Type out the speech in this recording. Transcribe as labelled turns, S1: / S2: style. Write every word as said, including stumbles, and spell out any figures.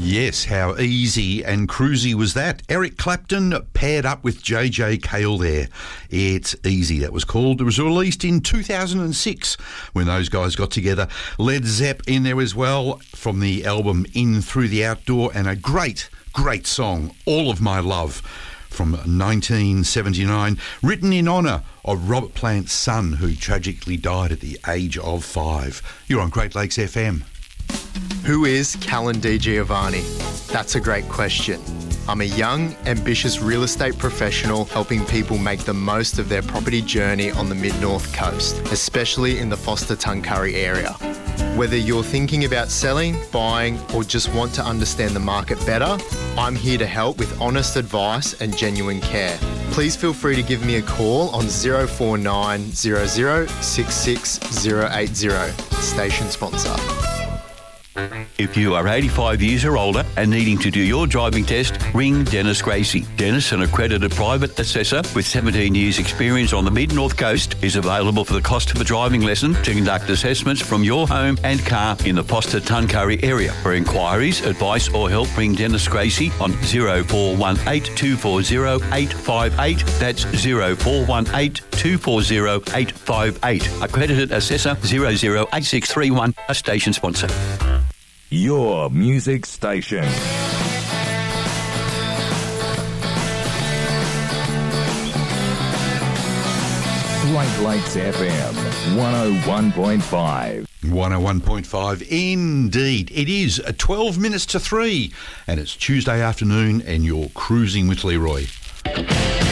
S1: Yes, how easy and cruisy was that? Eric Clapton paired up with J J Cale there. It's Easy, that was called. It was released in two thousand six when those guys got together. Led Zepp in there as well from the album In Through the Outdoor, and a great, great song, All of My Love, from nineteen seventy-nine, written in honour of Robert Plant's son, who tragically died at the age of five. You're on Great Lakes F M.
S2: Who is Callan Di Giovanni? That's a great question. I'm a young, ambitious real estate professional helping people make the most of their property journey on the Mid-North Coast, especially in the Forster-Tuncurry area. Whether you're thinking about selling, buying, or just want to understand the market better, I'm here to help with honest advice and genuine care. Please feel free to give me a call on zero four nine zero zero six six zero eight zero. Station sponsor.
S3: If you are eighty-five years or older and needing to do your driving test, ring Dennis Gracie. Dennis, an accredited private assessor with seventeen years experience on the Mid-North Coast, is available for the cost of a driving lesson to conduct assessments from your home and car in the Forster-Tuncurry area. For inquiries, advice or help, ring Dennis Gracie on zero four one eight two four zero eight five eight. That's zero four one eight two four zero eight five eight. Accredited assessor zero zero eight six three one, a station sponsor.
S4: Your music station. Great Lakes F M, one oh one point five.
S1: one oh one point five, indeed. It is twelve minutes to three, and it's Tuesday afternoon, and you're cruising with Leroy.